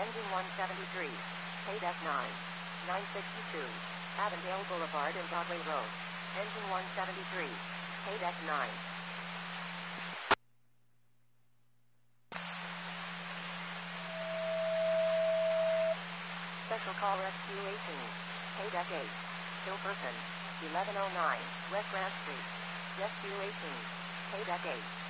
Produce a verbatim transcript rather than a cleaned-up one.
Engine one seventy-three. Paydeck nine. nine sixty-two. Avondale Boulevard and Broadway Road. Engine one seventy-three. Paydeck nine. Special call rescue eighteen. Paydeck eight. Still person. eleven oh nine. West Grant Street. Rescue eighteen. Paydeck eight.